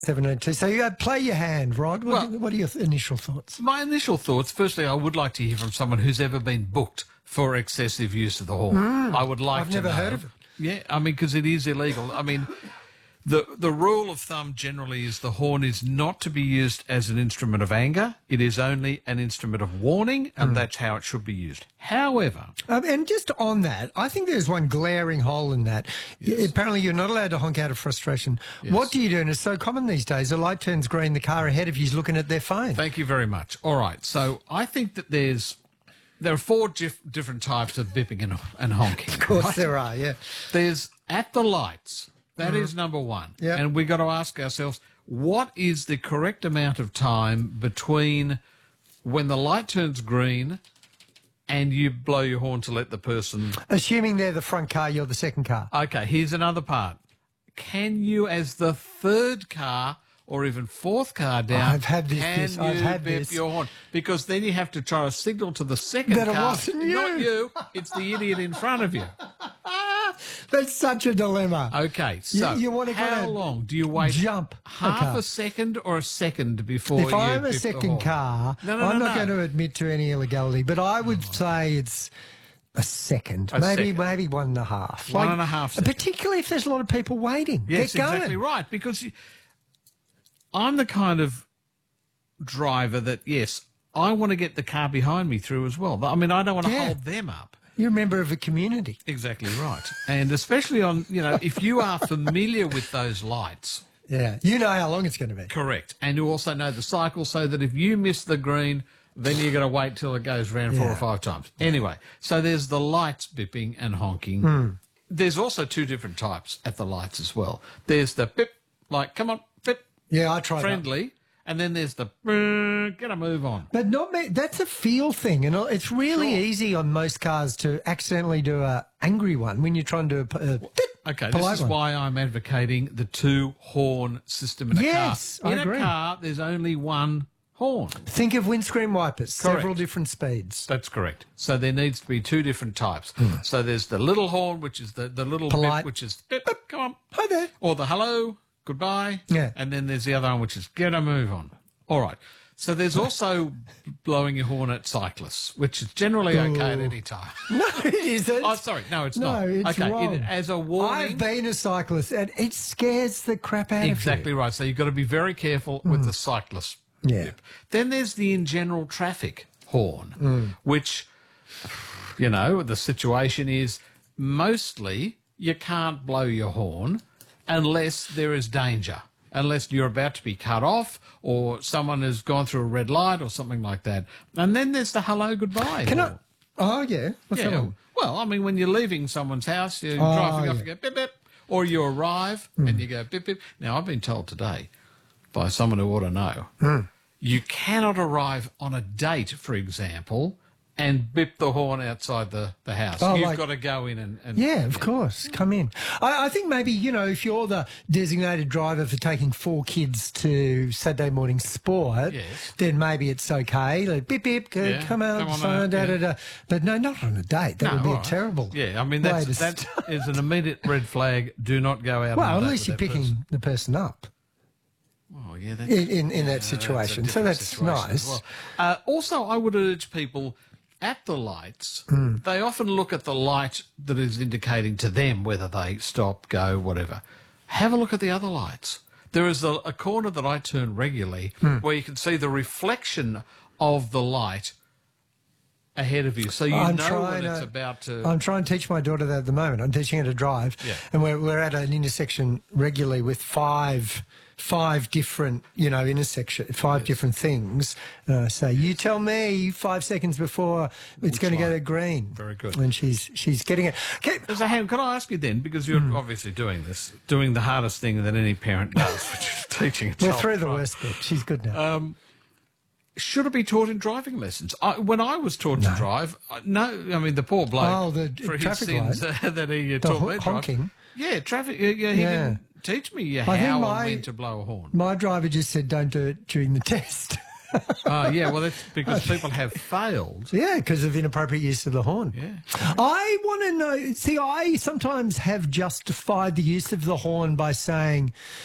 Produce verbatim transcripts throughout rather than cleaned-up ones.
seven oh two. So you uh, play your hand, Rod. What, Well- what are your th- initial thoughts? My initial thoughts, firstly, I would like to hear from someone who's ever been booked for excessive use of the horn. I would like I've to never know. heard of it. Yeah, I mean, because it is illegal. I mean, the the rule of thumb generally is the horn is not to be used as an instrument of anger. It is only an instrument of warning, and that's how it should be used. However, Um, and just on that, I think there's one glaring hole in that. Y- Apparently, you're not allowed to honk out of frustration. What do you do? And it's so common these days. The light turns green, the car ahead of you is looking at their phone. thank you very much. All right, so I think that there's there are four dif- different types of bipping and, and honking. Of course there are, yeah. There's at the lights. That is number one. Yeah. And we've got to ask ourselves, what is the correct amount of time between when the light turns green and you blow your horn to let the person... Assuming they're the front car, you're the second car. Okay, here's another part. Can you, as the third car or even fourth car down, I've had this- can this, you I've had bip this. your horn? Because then you have to try to signal to the second That it car. wasn't you. Not you. It's the idiot in front of you. That's such a dilemma. Okay, so you wanna how kinda long do you wait? jump a half car. a second or a second before If you I'm a bip the second horn? car, No, no, I'm no, not no. going to admit to any illegality, but I would say it's a second, A maybe second. maybe one and a half. One and a half seconds. Particularly if there's a lot of people waiting. Yes, Get going. exactly right. Because you, I'm the kind of driver that, yes, I want to get the car behind me through as well. I mean, I don't want to Yeah. hold them up. You're a member of a community. Exactly right. And especially on, you know, if you are familiar with those lights, Yeah. You know how long it's going to be. correct, and you also know the cycle so that if you miss the green, then you're going to wait till it goes round four Yeah. or five times. Anyway, so there's the lights bipping and honking. Hmm. There's also two different types at the lights as well. There's the bip, like, come on, bip, Yeah, I tried that. friendly, and then there's the brrr, get a move on. But not me. That's a feel thing, and it's really easy on most cars to accidentally do a angry one when you're trying to do a, a Okay, this polite is one. why I'm advocating the two horn system in a Yes, car. I In agree. a car, there's only one horn. Think of windscreen wipers, Correct. several different speeds. That's correct. So there needs to be two different types. So there's the little horn, which is the, the little Polite. bit, which is bip, bip, come on. Hi there. Or the hello, goodbye. Yeah. And then there's the other one, which is get a move on. All right. So there's also blowing your horn at cyclists, which is generally okay at any time. No, it isn't. Oh, sorry. No, it's No, not. it's okay. wrong. It, as a warning. I've been a cyclist, and it scares the crap out Exactly of right. So you've got to be very careful with the cyclist. Yeah. bip. Then there's the in general traffic horn, Mm. which, you know, the situation is mostly you can't blow your horn unless there is danger, unless you're about to be cut off or someone has gone through a red light or something like that. And then there's the hello, goodbye you. Can I? horn. Oh, yeah. What's that Yeah. one? Well, I mean, when you're leaving someone's house, you're Oh, driving off, yeah. you go bip bip, or you arrive and you go bip bip. Now, I've been told today by someone who ought to know, you cannot arrive on a date, for example, and bip the horn outside the, the house. Oh, You've like- got to go in and... and Yeah, of course. Come in. I, I think maybe, you know, if you're the designated driver for taking four kids to Saturday morning sport, Yes. then maybe it's okay. Like, bip, bip, go, Yeah, come out, come on so, out, da, da, yeah. da. But no, not on a date. That No, would be all a right. terrible Yeah, I mean, way that's, to that start. is an immediate red flag. Do not go out on Well, a at date least you're with that picking person. the person up Oh, yeah, that's... in, in, in that Yeah, that's a situation. so different that's situation as nice. well. Uh, also, I would urge people at the lights, Hmm. they often look at the light that is indicating to them whether they stop, go, whatever. Have a look at the other lights. There is a, a corner that I turn regularly Hmm. where you can see the reflection of the light ahead of you, so you I'm know trying when it's to- about to... I'm trying to teach my daughter that at the moment. I'm teaching her to drive, Yeah. and we're we're at an intersection regularly with five five different you know intersection five different things. Uh, so you tell me five seconds before it's going to go light? to green. Very good. And she's she's getting it. Okay. So, Ham, can I ask you then, because you're Hmm. obviously doing this, doing the hardest thing that any parent does, which is teaching a We're child through to the drive. worst bit. She's good now. Um, should it be taught in driving lessons? I, when I was taught to drive, I- no, I mean, the poor bloke, Oh, the for his traffic sins uh, that he uh, The taught ho- me to drive. honking. Yeah, traffic, uh, yeah, he Yeah. didn't teach me uh, I think how my- and when to blow a horn. My driver just said, "Don't do it during the test." Oh, yeah, well, that's because people have failed. Yeah, because of inappropriate use of the horn. Yeah. I want to know. See, I sometimes have justified the use of the horn by saying,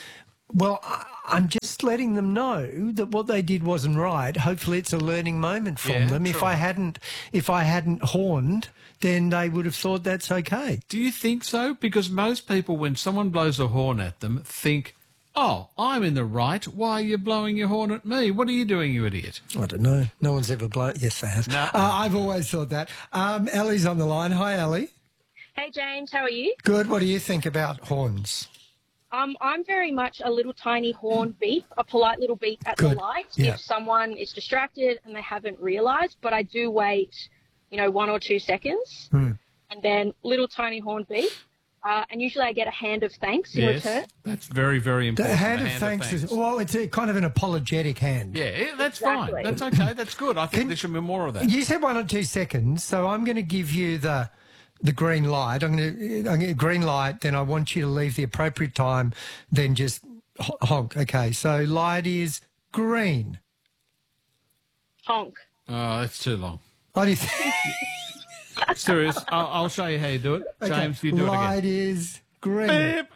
Well, I, I'm just letting them know that what they did wasn't right. Hopefully, it's a learning moment from Yeah, them. If true. I hadn't, if I hadn't horned, then they would have thought that's okay. Do you think so? Because most people, when someone blows a horn at them, think, oh, I'm in the right. Why are you blowing your horn at me? What are you doing, you idiot? I don't know. No one's ever blown. Yes, they have. No. Uh, I've always thought that. Um, Ellie's on the line. Hi, Ellie. Hey James, how are you? Good. What do you think about horns? Um, I'm very much a little tiny horn beep, a polite little beep at Good. the light Yeah. if someone is distracted and they haven't realised, but I do wait, you know, one or two seconds Hmm. and then little tiny horn beep. Uh, and usually I get a hand of thanks in return. That's very, very The important. hand, a of, thanks is, well, it's a, kind of an apologetic hand. Yeah, yeah, that's Exactly. fine. That's okay. That's good. I think Can- there should be more of that. You said one or two seconds, so I'm going to give you the the green light. I'm going to, I'm going to green light. Then I want you to leave the appropriate time. Then just ho- honk. Okay. So light is green. Honk. Oh, that's too long. What do you think? Serious. I'll, I'll show you how you do it. James, you do light it again. is green. Beep.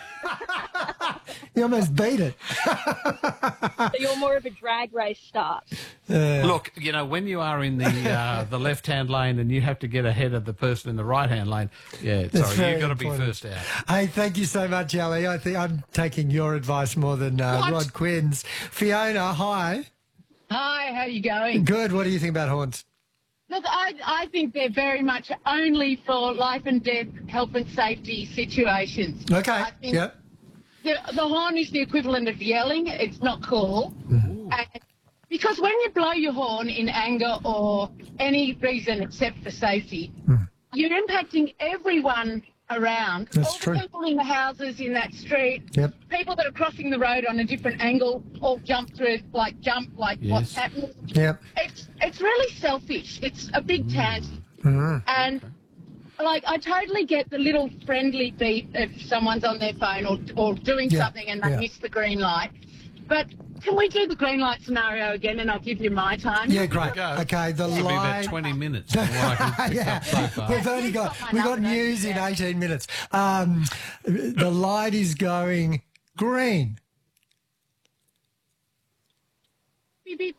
You almost beat it. So you're more of a drag race start. Look, you know, when you are in the uh, the left-hand lane and you have to get ahead of the person in the right-hand lane, yeah, That's sorry, very you've got to be important. first out. Hey, thank you so much, Ellie. I think I'm taking your advice more than uh, What? Rod Quinn's. Fiona, hi. Hi, how you going? Good. What do you think about horns? Look, I, I think they're very much only for life and death, health and safety situations. Okay. I think Yep. the, the horn is the equivalent of yelling. It's not cool. And because when you blow your horn in anger or any reason except for safety, you're impacting everyone around. That's all true. the people in the houses in that street, Yep. people that are crossing the road on a different angle, all jump through, like jump, like what's Yes. happening. Yep. It's it's really selfish. It's a big tangent. Mm-hmm. And like I totally get the little friendly beep if someone's on their phone or or doing Yeah, something and they yeah. miss the green light. But can we do the green light scenario again and I'll give you my time? Yeah, great. Go. Okay, the It'll be about light. twenty minutes. from what I can pick yeah, up so far. we've only got Got my we've got number, news in yeah. eighteen minutes. Um, the light is going green. Beep, beep.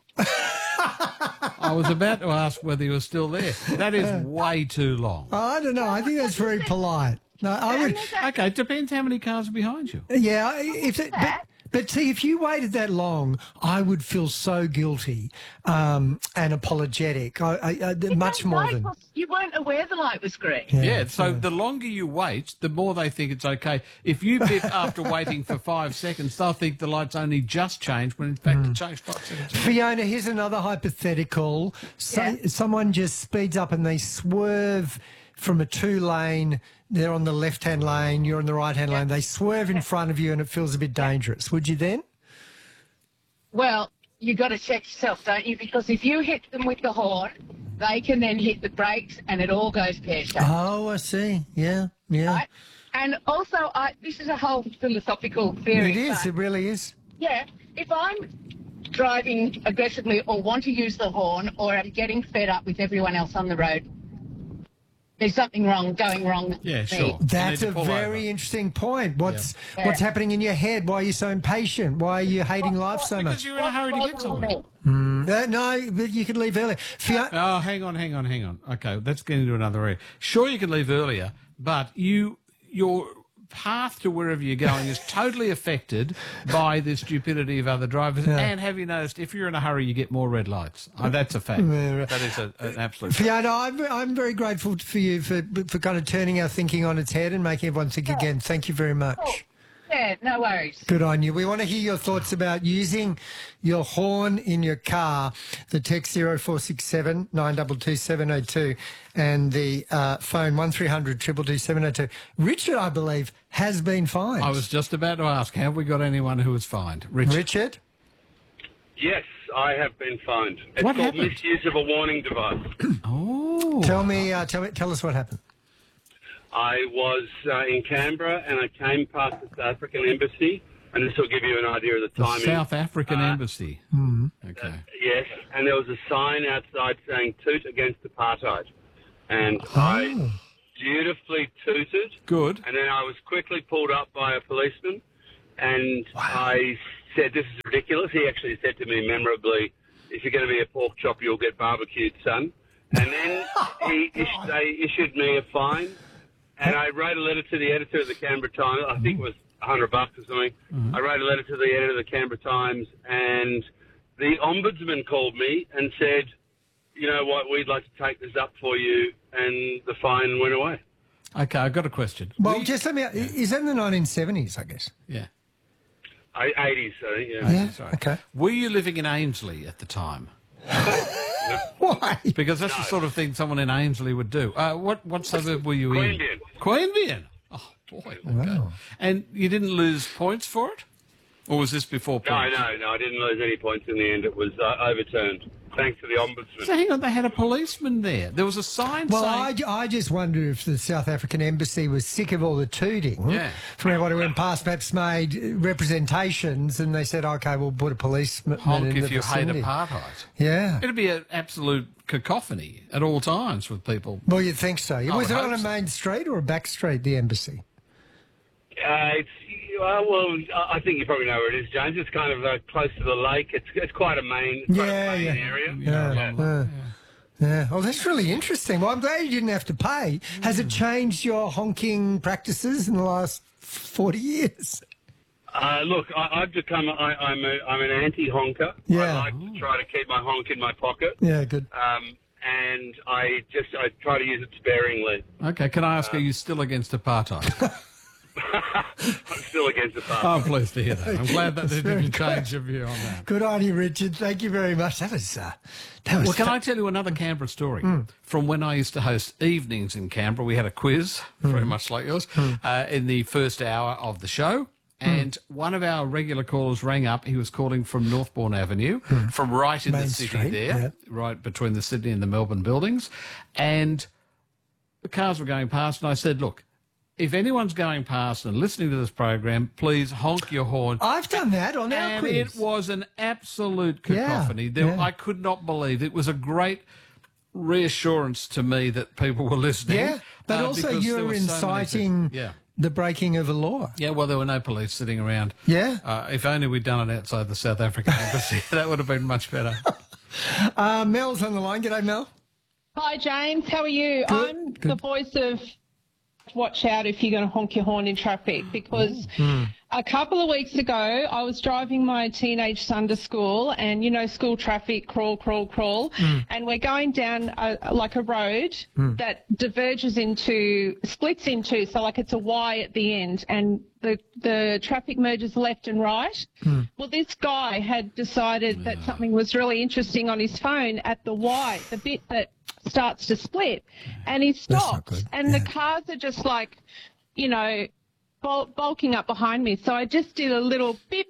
I was about to ask whether you were still there. That is way too long. I don't know. I think that's very polite. No, I would. Okay, it depends how many cars are behind you. Yeah, if it, but, but see, if you waited that long, I would feel so guilty um, and apologetic. I, I, I, much That's more right, than. 'cause you weren't aware the light was green. Yeah, so the longer you wait, the more they think it's okay. If you bip after waiting for five seconds, they'll think the light's only just changed when in fact it changed five seconds. Fiona, here's another hypothetical. Say Yeah. someone just speeds up and they swerve from a two lane. They're on the left hand lane, you're on the right hand lane. They swerve in front of you and it feels a bit dangerous. Would you then? Well, you got to check yourself, don't you? Because if you hit them with the horn, they can then hit the brakes and it all goes pear-shaped. Oh, I see. Yeah, yeah. Right? And also, I, this is a whole philosophical theory. It is. but, It really is. yeah, if I'm driving aggressively or want to use the horn or I'm getting fed up with everyone else on the road, there's something wrong, going wrong with Yeah, me. sure. You That's need a to pull very over. interesting point. What's Yeah. what's happening in your head? Why are you so impatient? Why are you hating life so Because much? you're in a hurry to get somewhere. Uh, no, but you could leave early. Fiona, Oh, hang on, hang on, hang on. Okay, let's get into another area. Sure, you can leave earlier, but you your path to wherever you're going is totally affected by the stupidity of other drivers. And have you noticed, if you're in a hurry, you get more red lights? Oh, that's a fact. That is a, an absolute fact. Fiona, I'm, I'm very grateful for you for for kind of turning our thinking on its head and making everyone think again. Thank you very much. Yeah, no worries. Good on you. We want to hear your thoughts about using your horn in your car. The text zero four six seven nine two two seven zero two and the uh, phone one three hundred two two two seven zero two. Richard, I believe, has been fined. I was just about to ask, have we got anyone who was fined? Richard? Richard? Yes, I have been fined. It's What called happened? misuse of a warning device. Oh. Tell me, uh, tell me, tell us what happened. I was uh, in Canberra and I came past the South African embassy, and this will give you an idea of the The timing. South African Uh, Embassy. Okay. Yes, and there was a sign outside saying "Toot against apartheid," and I dutifully tooted. Good. And then I was quickly pulled up by a policeman, and I said, this is ridiculous. He actually said to me memorably, if you're going to be a pork chop, you'll get barbecued, son. And then he is- they issued me a fine, and I wrote a letter to the editor of the Canberra Times. I think it was a hundred bucks or something. I wrote a letter to the editor of the Canberra Times, and the ombudsman called me and said, you know what, we'd like to take this up for you, and the fine went away. Okay, I've got a question. Well, Were just let me. Is that in the nineteen seventies? I guess. you- yeah. I, eighties, I think, yeah. Yeah. Sorry. Okay. Were you living in Ainslie at the time? Why? Because that's the sort of thing someone in Ainslie would do. Uh, what what suburb were you in? Queanbeyan. Queanbeyan. Oh boy. Okay. And you didn't lose points for it, or was this before No, points? no, no, I didn't lose any points in the end. It was uh, overturned, thanks to the ombudsman. So hang on, they had a policeman there. There was a sign Well, I, saying. ju- I just wonder if the South African Embassy was sick of all the tooting Yeah. from everyone who went past, perhaps made representations, and they said, okay, we'll put a policeman Honk in if the you hate vicinity. apartheid. Yeah. It'd be an absolute cacophony at all times with people. Well, you'd think so. I Was would it on hope a so. main street or a back street, the embassy? Uh, it's, uh, well, I I think you probably know where it is, James. It's kind of uh, close to the lake. It's it's quite a main, quite Yeah, a main yeah. area. Yeah. Yeah. yeah. Yeah. Oh, that's really interesting. Well, I'm glad you didn't have to pay. Has it changed your honking practices in the last forty years? Uh, look, I, I've become, I, I'm, a, I'm an anti-honker. Yeah. I like to try to keep my honk in my pocket. Yeah, good. Um, and I just, I try to use it sparingly. Okay, can I ask, are you still against apartheid? I'm still against the party. I'm pleased to hear that. I'm glad that they very didn't good. change your view on that. Good on you, Richard. Thank you very much. That was, uh, that was Well, can fa- I tell you another Canberra story? Mm. From when I used to host evenings in Canberra, we had a quiz, Mm. very much like yours, uh, in the first hour of the show. And one of our regular callers rang up. He was calling from Northbourne Avenue, from right in Main the city Street, there, yeah. right between the Sydney and the Melbourne buildings. And the cars were going past, and I said, look, if anyone's going past and listening to this program, please honk your horn. I've done that on our And quiz. it was an absolute Yeah, cacophony. There, yeah. I could not believe it was a great reassurance to me that people were listening. Yeah, but uh, also because you there were were so many inciting things. Yeah. the breaking of a law. Yeah, well, there were no police sitting around. Yeah. Uh, if only we'd done it outside the South African embassy, that would have been much better. Uh, Mel's on the line. G'day, Mel. Hi, James. How are you? Good, I'm good. the voice of watch out if you're going to honk your horn in traffic because Hmm. a couple of weeks ago I was driving my teenage son to school and, you know, school traffic, crawl, crawl, crawl, Hmm. and we're going down a, like a road that diverges into, splits into, so like it's a Y at the end and the, the traffic merges left and right. Hmm. Well, this guy had decided that something was really interesting on his phone at the Y, the bit that starts to split, and he That's not stopped, good. and Yeah. the cars are just like, you know, bul- bulking up behind me. So I just did a little bip,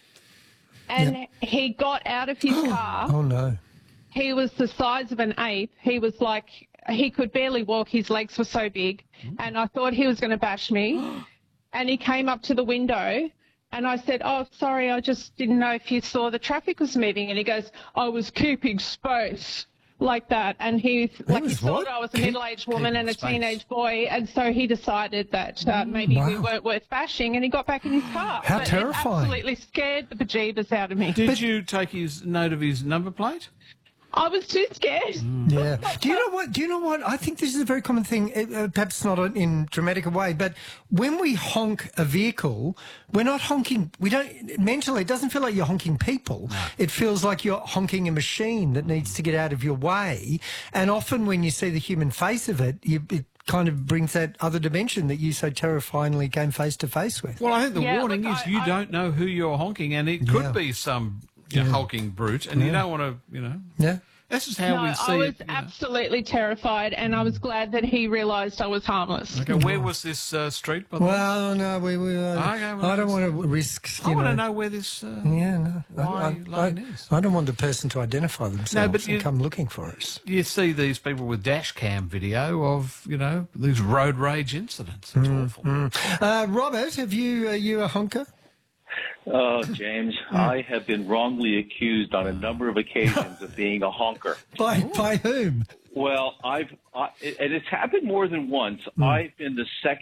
and he got out of his car. Oh, no. He was the size of an ape. He was like, he could barely walk. His legs were so big, and I thought he was going to bash me. And he came up to the window. And I said, oh, sorry, I just didn't know if you saw the traffic was moving. And he goes, I was keeping space. Like that, and he like he was thought what? I was a Keep- middle-aged woman and a space. teenage boy, and so he decided that uh, maybe we Wow. weren't worth bashing, and he got back in his car. How But terrifying. It absolutely scared the bejeebus out of me. Did you take his note of his number plate? I was too scared. Yeah. Do you know what? Do you know what? I think this is a very common thing. Uh, perhaps not in dramatic a way, but when we honk a vehicle, we're not honking. We don't mentally. It doesn't feel like you're honking people. It feels like you're honking a machine that needs to get out of your way. And often, when you see the human face of it, you, it kind of brings that other dimension that you so terrifyingly came face to face with. Well, I think the Yeah, warning look, is I- you I- don't know who you're honking, and it could Yeah. be some you know, hulking brute, and you don't want to, you know. Yeah. This is how No, we see I was it. you know. absolutely terrified, and I was glad that he realised I was harmless. Okay, where was this uh, street, by the way? Well, no, we. we uh, Okay, well, I don't that's- want to risk. I You want to know. know where this. Uh, Yeah, no. I- why I, lane I, is. I don't want the person to identify themselves but you- and come looking for us. You see these people with dash cam video of, you know, these road rage incidents. It's awful. Uh, Robert, have you uh, you a honker? Oh, James, I have been wrongly accused on a number of occasions of being a honker. By by whom? Well, I've I, and it's happened more than once. I've been the second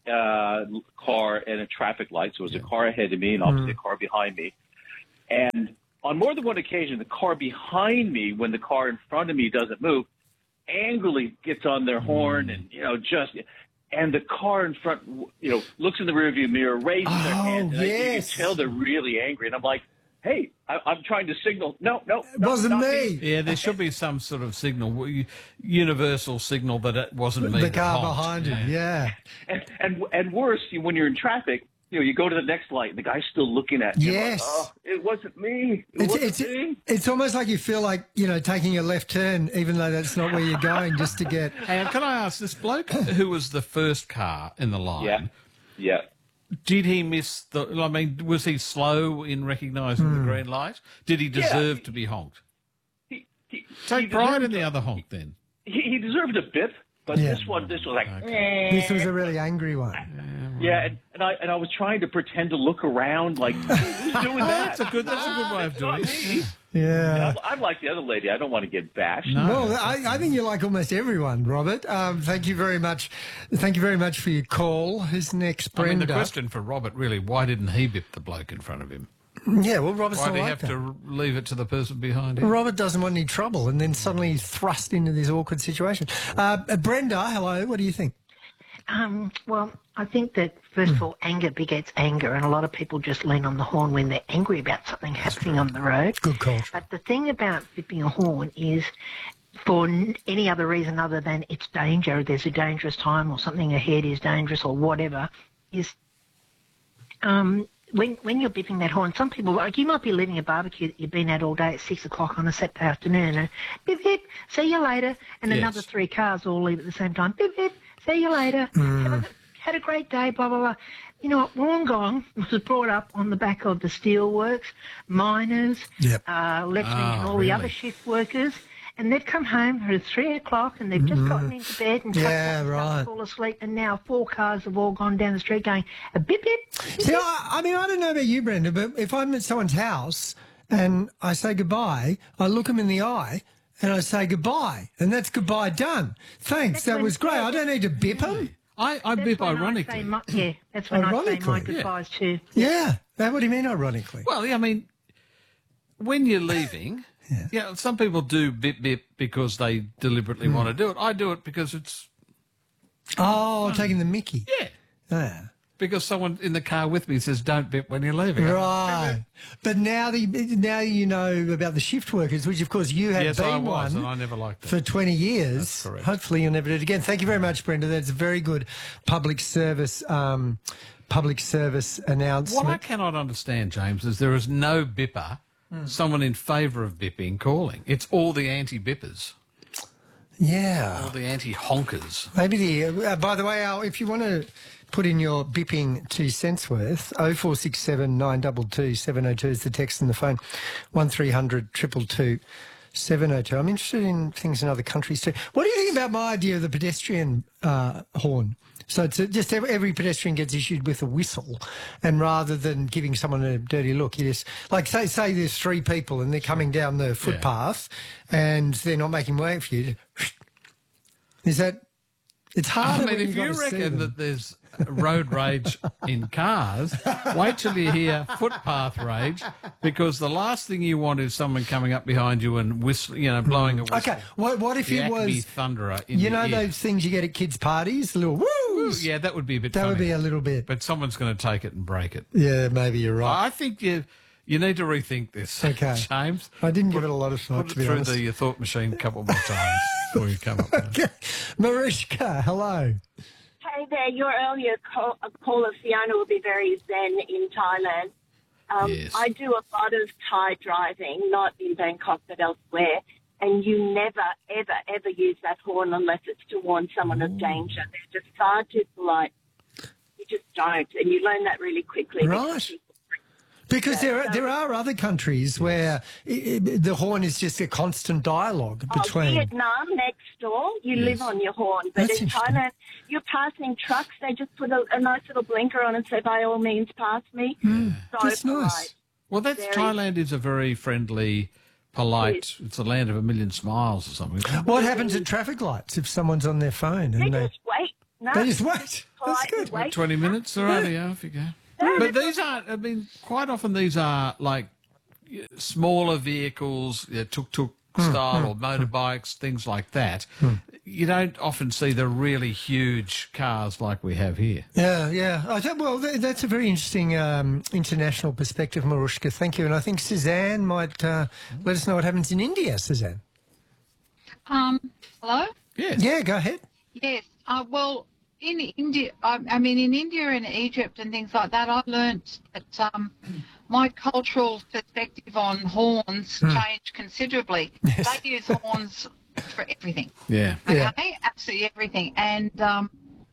uh, car and a traffic light. So it was a car ahead of me and obviously a car behind me. And on more than one occasion, the car behind me, when the car in front of me doesn't move, angrily gets on their horn and, you know, just – and the car in front, you know, looks in the rearview mirror, raises their Oh, hand. And yes. I, you can tell they're really angry. And I'm like, hey, I, I'm trying to signal. No, no, It no, wasn't not me. Yeah, there should be some sort of signal, w- universal signal that it wasn't me. The that car honked. behind him, yeah. And, and, and worse, you- when you're in traffic, you know, you go to the next light and the guy's still looking at you. Yes. Like, oh, it wasn't me. It It's, wasn't it's, me. it's almost like you feel like, you know, taking a left turn, even though that's not where you're going, just to get... Hey, can I ask this bloke who was the first car in the line? Yeah. Yeah. Did he miss the? I mean, was he slow in recognising the green light? Did he deserve Yeah. to be honked? He, he, Take he pride in deserved- the other honk, then. He, he deserved a bit, but Yeah. this one, this was like, This was a really angry one. yeah, and, and I and I was trying to pretend to look around, like, who's doing that? That's a good. That's a good way of It's not doing it. me. Yeah. I'm, I'm like the other lady. I don't want to get bashed. Well, I, I think you're like almost everyone, Robert. Um, thank you very much. Thank you very much for your call. Who's next, I mean, Brenda? the question for Robert really: why didn't he bip the bloke in front of him? Yeah, well, Robert's Why not did he like have that. to leave it to the person behind him? Robert doesn't want any trouble, and then suddenly he's thrust into this awkward situation. Uh, Brenda, hello. What do you think? Um, well, I think that, first of all, anger begets anger, and a lot of people just lean on the horn when they're angry about something happening on the road. Good call. But the thing about bipping a horn is, for n- any other reason other than it's danger, there's a dangerous time or something ahead is dangerous or whatever, is um, when when you're bipping that horn, some people, like you might be leaving a barbecue that you've been at all day at six o'clock on a Saturday afternoon, and bip, bip, see you later, and Yes. another three cars all leave at the same time, bip, bip, see you later, have a, had a great day, blah, blah, blah. You know what, Wollongong was brought up on the back of the steelworks, miners, Yep. uh, electricians, Ah, and all really? the other shift workers, and they've come home at three o'clock and they've just gotten into bed and tucked Yeah, up and right. fall asleep, and now four cars have all gone down the street going, a bip, bip, bip, See, I, I mean, I don't know about you, Brenda, but if I'm at someone's house and I say goodbye, I look them in the eye and I say goodbye, and that's goodbye done. Thanks, That's that when- was great. I don't need to bip them. I, I That's bip when I ironically. say my, yeah, that's when I say my Ironically, yeah. goodbyes too. Yeah. That, what do you mean, ironically? Well, yeah, I mean, when you're leaving, yeah. some people do bip bip because they deliberately want to do it. I do it because it's Oh, taking the mickey. yeah, Yeah. because someone in the car with me says don't bip when you're leaving. Right. But now the now you know about the shift workers, which of course you have Yes, been I was, one and I never liked that. for twenty years. That's correct. Hopefully you'll never do it again. Thank you very much, Brenda. That's a very good public service um, public service announcement. What I cannot understand, James, is there is no bipper, someone in favour of bipping calling. It's all the anti-bippers, Yeah. all the anti-honkers. Maybe the. Uh, by the way, Al, if you want to put in your bipping two cents worth, oh four six seven nine two two seven oh two is the text and the phone, one three hundred two two two seven oh two. I'm interested in things in other countries too. What do you think about my idea of the pedestrian uh, horn? So it's a, just every, every pedestrian gets issued with a whistle, and rather than giving someone a dirty look, you just like say say there's three people and they're coming down the footpath, and they're not making way for you. Is that? It's I harder. mean, when if you've you got to see reckon them. that there's road rage in cars, wait till you hear footpath rage, because the last thing you want is someone coming up behind you and whistling, you know, blowing a whistle. Okay, what, what if The it Acme was, Thunderer in you your know, ear. those things you get at kids' parties, the little woos? Yeah, that would be a bit That funny. would be a little bit. But someone's going to take it and break it. Yeah, maybe you're right. I think you you need to rethink this, Okay. James. I didn't give it a lot of thought, Put to it be through honest. the thought machine a couple more times before you come up with it. Okay. Marishka, hello. Hey there, your earlier call, uh, caller Fiona will be very zen in Thailand. Um, Yes. I do a lot of Thai driving, not in Bangkok but elsewhere, and you never, ever, ever use that horn unless it's to warn someone of danger. They're just far too polite. You just don't, and you learn that really quickly. because Right. people- Because there are, so- there are other countries where i i the horn is just a constant dialogue Oh, between. Vietnam next door, you Yes. live on your horn. But That's in interesting. Thailand, you're passing trucks, they just put a, a nice little blinker on and say, by all means, pass me. So Hmm. That's polite. nice. Well, that's Very- Thailand is a very friendly, polite. It's a land of a million smiles or something. What happens at traffic lights if someone's on their phone They and they? just wait. No, They just wait. That's politely good. wait. twenty minutes, all right, yeah, off you go. But these aren't, I mean, quite often these are like y- smaller vehicles, yeah, tuk-tuk style or motorbikes, things like that. You don't often see the really huge cars like we have here. Yeah, yeah. I think, well, th- that's a very interesting um, international perspective, Marushka. Thank you. And I think Suzanne might uh, let us know what happens in India, Suzanne. Um, hello? Yes. Yeah, go ahead. Yes. Uh, well, in India, I, I mean, in India and Egypt and things like that, I learnt that um, my cultural perspective on horns changed considerably. Yes. They use horns for everything. Yeah. Okay, Yeah. absolutely everything, and um,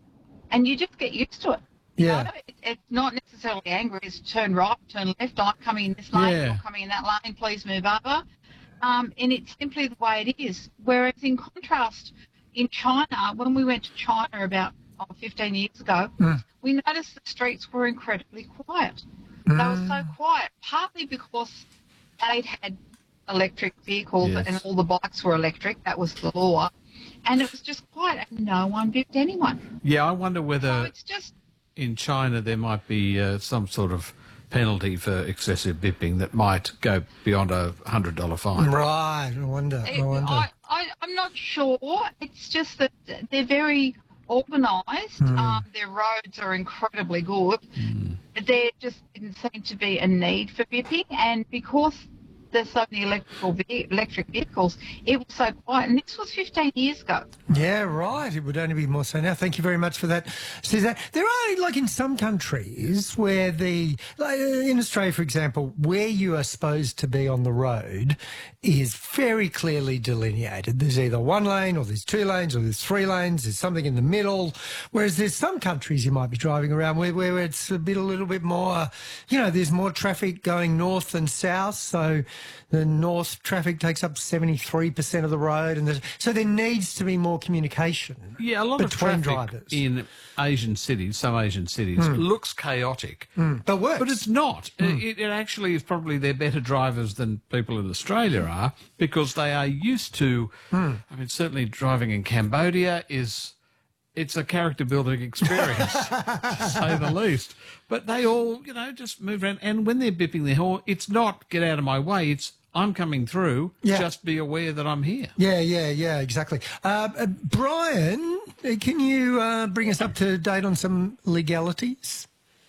and you just get used to it. You Yeah. know, it, it's not necessarily angry. It's turn right, turn left. I'm coming in this lane. Yeah. You're coming in that lane. Please move over. Um, and it's simply the way it is. Whereas in contrast, in China, when we went to China about oh, fifteen years ago, we noticed the streets were incredibly quiet. They were so quiet, partly because they'd had electric vehicles Yes. and all the bikes were electric. That was the law. And it was just quiet and no one bipped anyone. Yeah, I wonder So whether it's just, in China there might be uh, some sort of penalty for excessive bipping that might go beyond a one hundred dollars fine. Right. I wonder. I wonder. I, I, I'm not sure. It's just that they're very organised. Um, their roads are incredibly good. There just didn't seem to be a need for bipping, and because there's so many electrical ve- electric vehicles, it was so quiet. And this was fifteen years ago. Yeah, right. It would only be more so now. Thank you very much for that, Suzanne. There are, like in some countries, where the, like in Australia, for example, where you are supposed to be on the road is very clearly delineated. There's either one lane or there's two lanes or there's three lanes. There's something in the middle. Whereas there's some countries you might be driving around where, where it's a bit, a little bit more, you know, there's more traffic going north than south. So the north traffic takes up seventy-three percent of the road. And there's, so there needs to be more communication Yeah, a lot of between traffic drivers. in Asian cities, some Asian cities, looks chaotic. But works. But it's not. It, it actually is probably they're better drivers than people in Australia are because they are used to. I mean, certainly driving in Cambodia is. It's a character building experience, to say the least. But they all, you know, just move around. And when they're bipping their horn, it's not get out of my way. It's I'm coming through. Yeah. Just be aware that I'm here. Yeah, yeah, yeah, exactly. Uh, uh, Brian, uh, can you uh, bring us up to date on some legalities?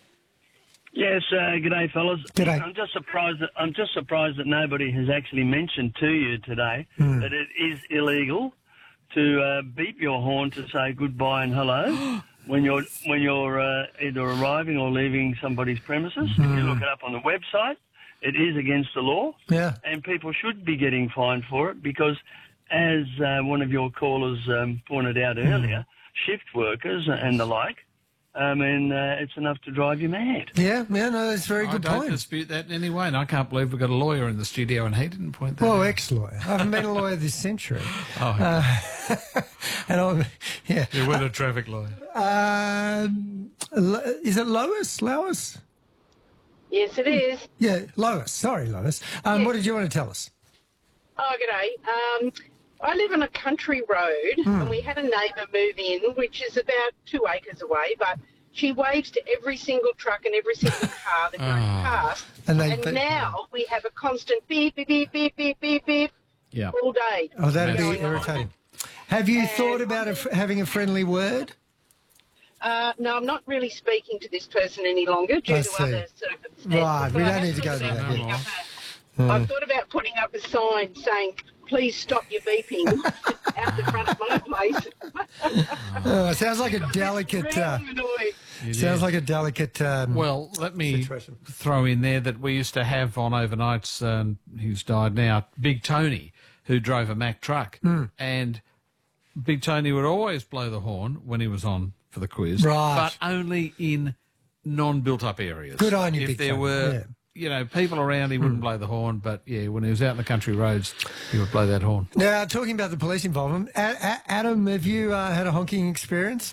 Yes, uh, g'day, fellas. G'day. I'm just surprised that I'm just surprised that nobody has actually mentioned to you today that it is illegal to uh, beep your horn to say goodbye and hello when you're when you're uh, either arriving or leaving somebody's premises. If you look it up on the website, it is against the law, Yeah. and people should be getting fined for it because, as uh, one of your callers um, pointed out earlier, shift workers and the like. I mean, uh, it's enough to drive you mad. Yeah, yeah, no, that's a very I good don't point. dispute that in any way, and I can't believe we've got a lawyer in the studio and he didn't point that Well, out. ex-lawyer. I haven't been a lawyer this century. Oh, okay. Uh, and I'm, yeah. You were a traffic lawyer. Um, Lo- is it Lois? Lois? Yes, it is. Yeah, Lois. Sorry, Lois. Um, What did you want to tell us? Oh, g'day. Um, I live on a country road, and we had a neighbour move in, which is about two acres away, but she waves to every single truck and every single car that goes past. And they- And they- now we have a constant beep, beep, beep, beep, beep, beep, beep Yeah. all day. Oh, that'd be going on. irritating. Have you thought about a f- having a friendly word? Uh, no, I'm not really speaking to this person any longer due I to see. other circumstances. Right, we But I don't have need to go thought to about that, putting yeah. up a- I've thought about putting up a sign saying, please stop your beeping out the front of my place. Oh, it sounds like a delicate. Really Uh, annoying. sounds like a delicate. Um, Well, let me Situation. throw in there that we used to have on overnights, um, he's died now, Big Tony, who drove a Mack truck. And Big Tony would always blow the horn when he was on for the quiz, Right. but only in non-built-up areas. Good on you, If Big there Tony, were, yeah. you know, people around, he wouldn't blow the horn, but, yeah, when he was out in the country roads, he would blow that horn. Now, talking about the police involvement, A- A- Adam, have you uh, had a honking experience?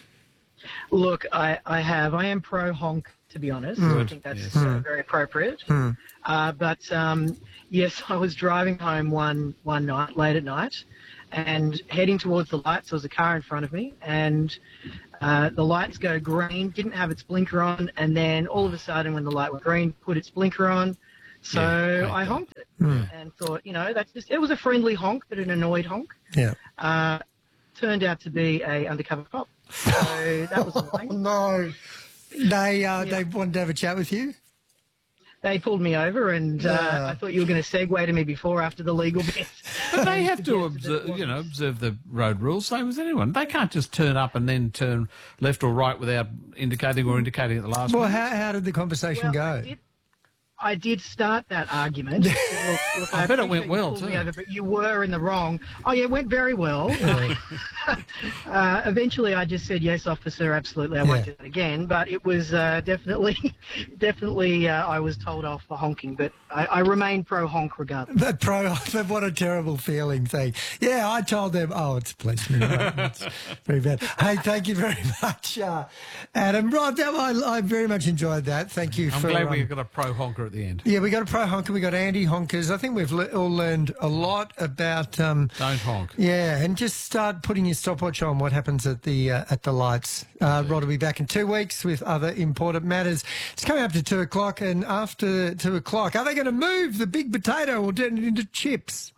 Look, I, I have. I am pro honk, to be honest. I think that's uh, very appropriate. Uh, but um, yes, I was driving home one one night, late at night, and heading towards the lights. There was a car in front of me, and uh, the lights go green, didn't have its blinker on, and then all of a sudden when the light went green, put its blinker on. So Yeah, I honked it Mm. and thought, you know, that's just, it was a friendly honk, but an annoyed honk. Yeah. Uh, turned out to be a undercover cop. So that was annoying. No. They, uh, they wanted to have a chat with you? They pulled me over, and uh, Yeah. I thought you were going to segue to me before after the legal bit. But they have to observe, you know, observe the road rules, same as anyone. They can't just turn up and then turn left or right without indicating or indicating at the last Well, minute. how, how did the conversation Well, I go? did, I did start that argument. Look, look, I bet it went appreciate you well, pulled me too. over, but you were in the wrong. Oh, yeah, it went very well. uh, eventually, I just said, yes, officer, absolutely, I won't Yeah. do that again. But it was uh, definitely, definitely, uh, I was told off for honking. But I, I remain pro-honk regardless. But pro, but what a terrible feeling thing. Yeah, I told them, oh, it's a policeman. Right? It's very bad. Hey, thank you very much, uh, Adam. Right, that, I, I very much enjoyed that. Thank you I'm for... glad um, we got a pro honker at the end. Yeah, we got a pro honker, we got anti-honkers. I think we've le- all learned a lot about... Um, Don't honk. yeah, and just start putting your stopwatch on what happens at the uh, at the lights. Uh, Rod will be back in two weeks with other important matters. It's coming up to two o'clock, and after two o'clock, are they going to move the big potato or turn it into chips?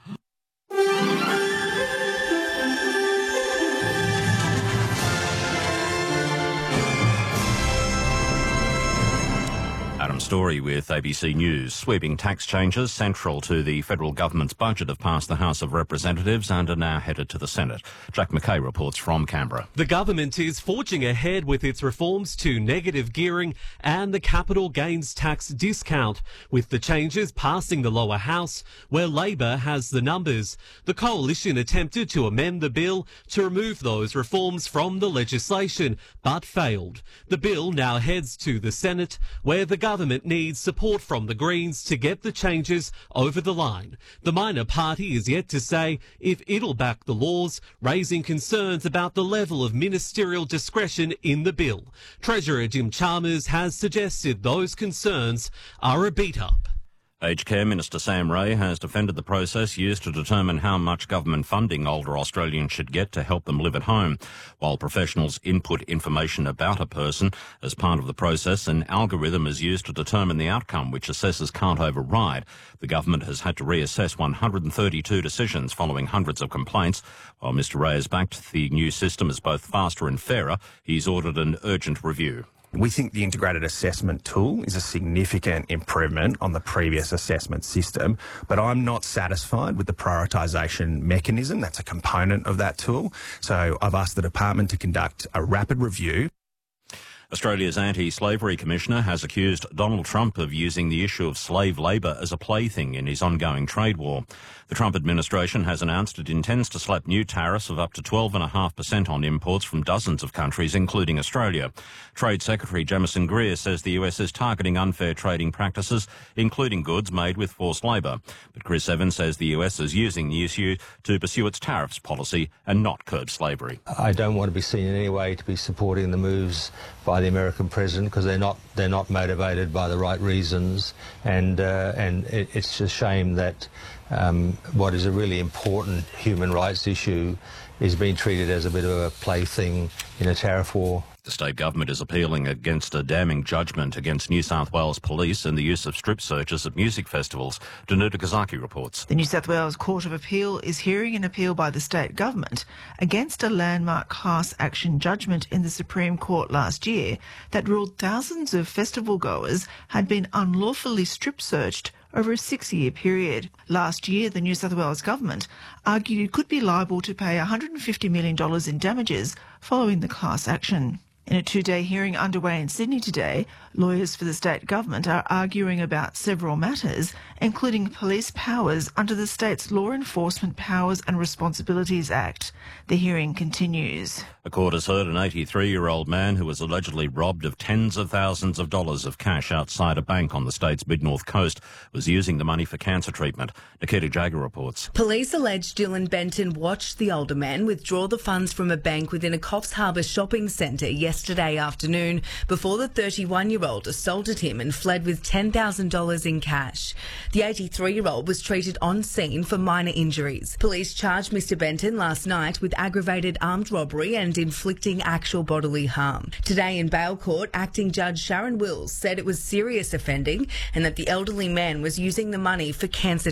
Adam Story with A B C News. Sweeping tax changes central to the federal government's budget have passed the House of Representatives and are now headed to the Senate. Jack McKay reports from Canberra. The government is forging ahead with its reforms to negative gearing and the capital gains tax discount, with the changes passing the lower house, where Labor has the numbers. The coalition attempted to amend the bill to remove those reforms from the legislation, but failed. The bill now heads to the Senate, where the government needs support from the Greens to get the changes over the line. The minor party is yet to say if it'll back the laws, raising concerns about the level of ministerial discretion in the bill. Treasurer Jim Chalmers has suggested those concerns are a beat-up. Aged Care Minister Sam Ray has defended the process used to determine how much government funding older Australians should get to help them live at home. While professionals input information about a person as part of the process, an algorithm is used to determine the outcome, which assessors can't override. The government has had to reassess one hundred thirty-two decisions following hundreds of complaints. While Mr Ray has backed the new system as both faster and fairer, he's ordered an urgent review. We think the integrated assessment tool is a significant improvement on the previous assessment system, but I'm not satisfied with the prioritisation mechanism. That's a component of that tool. So I've asked the department to conduct a rapid review. Australia's Anti-Slavery Commissioner has accused Donald Trump of using the issue of slave labour as a plaything in his ongoing trade war. The Trump administration has announced it intends to slap new tariffs of up to twelve point five percent on imports from dozens of countries, including Australia. Trade Secretary Jamieson Greer says the U S is targeting unfair trading practices, including goods made with forced labour. But Chris Evans says the U S is using the issue to pursue its tariffs policy and not curb slavery. I don't want to be seen in any way to be supporting the moves by the American president, because they're not they're not motivated by the right reasons, and uh, and it, it's a shame that um, what is a really important human rights issue is being treated as a bit of a plaything in a tariff war. The state government is appealing against a damning judgment against New South Wales police and the use of strip searches at music festivals. Danuta Kazaki reports. The New South Wales Court of Appeal is hearing an appeal by the state government against a landmark class action judgment in the Supreme Court last year that ruled thousands of festival goers had been unlawfully strip searched over a six-year period. Last year, the New South Wales government argued it could be liable to pay one hundred fifty million dollars in damages following the class action. In a two-day hearing underway in Sydney today, lawyers for the state government are arguing about several matters, including police powers under the state's Law Enforcement Powers and Responsibilities Act. The hearing continues. The court has heard an eighty-three-year-old man who was allegedly robbed of tens of thousands of dollars of cash outside a bank on the state's mid-north coast was using the money for cancer treatment. Nikita Jagger reports. Police allege Dylan Benton watched the older man withdraw the funds from a bank within a Coffs Harbour shopping centre yesterday. yesterday afternoon before the thirty-one-year-old assaulted him and fled with ten thousand dollars in cash. The eighty-three-year-old was treated on scene for minor injuries. Police charged Mister Benton last night with aggravated armed robbery and inflicting actual bodily harm. Today in bail court, Acting Judge Sharon Wills said it was serious offending and that the elderly man was using the money for cancer